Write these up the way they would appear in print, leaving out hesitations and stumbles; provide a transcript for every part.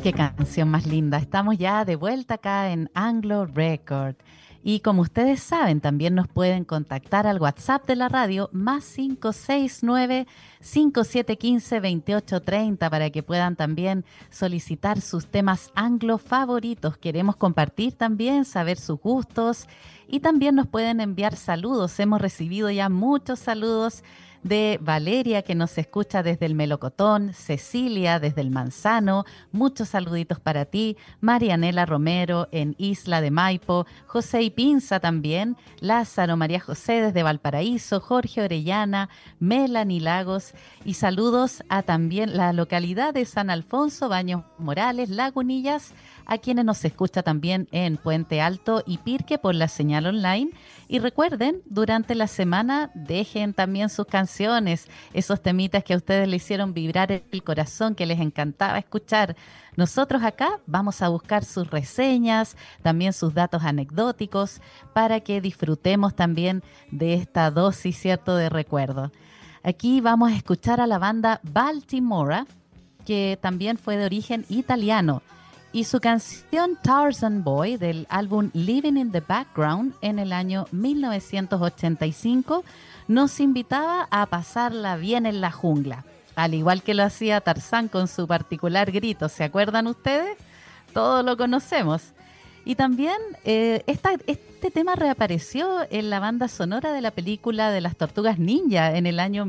Qué canción más linda. Estamos ya de vuelta acá en Anglo Record. Y como ustedes saben, también nos pueden contactar al WhatsApp de la radio más 569-5715-2830 para que puedan también solicitar sus temas anglo favoritos. Queremos compartir también, saber sus gustos y también nos pueden enviar saludos. Hemos recibido ya muchos saludos de Valeria, que nos escucha desde el Melocotón, Cecilia desde el Manzano, muchos saluditos para ti, Marianela Romero en Isla de Maipo, José y Pinza también, Lázaro María José desde Valparaíso, Jorge Orellana, Melanie Lagos y saludos a también la localidad de San Alfonso, Baños Morales, Lagunillas, a quienes nos escucha también en Puente Alto y Pirque por la señal online. Y recuerden, durante la semana dejen también sus canciones, esos temitas que a ustedes le hicieron vibrar el corazón, que les encantaba escuchar. Nosotros acá vamos a buscar sus reseñas, también sus datos anecdóticos, para que disfrutemos también de esta dosis, ¿cierto?, de recuerdo. Aquí vamos a escuchar a la banda Baltimora, que también fue de origen italiano, y su canción Tarzan Boy del álbum Living in the Background en el año 1985 nos invitaba a pasarla bien en la jungla, al igual que lo hacía Tarzán con su particular grito. ¿Se acuerdan ustedes? Todos lo conocemos. Y también este tema reapareció en la banda sonora de la película de las Tortugas Ninja en el año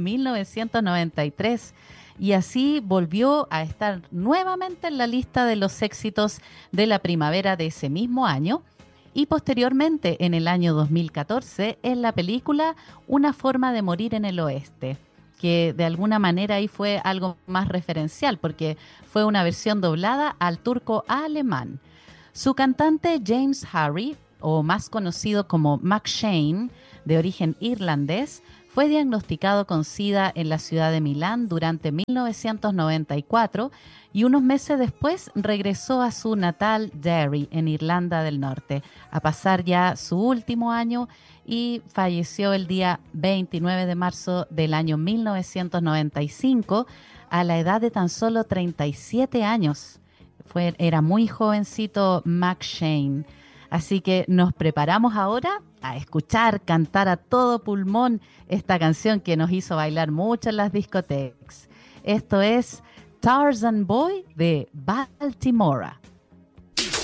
1993 y así volvió a estar nuevamente en la lista de los éxitos de la primavera de ese mismo año y posteriormente en el año 2014 en la película Una forma de morir en el oeste, que de alguna manera ahí fue algo más referencial porque fue una versión doblada al turco alemán. Su cantante James Harry, o más conocido como McShane, de origen irlandés, fue diagnosticado con SIDA en la ciudad de Milán durante 1994 y unos meses después regresó a su natal Derry, en Irlanda del Norte, a pasar ya su último año y falleció el día 29 de marzo del año 1995 a la edad de tan solo 37 años. Era muy jovencito McShane. Así que nos preparamos ahora a escuchar, cantar a todo pulmón esta canción que nos hizo bailar mucho en las discotecas. Esto es Tarzan Boy de Baltimora.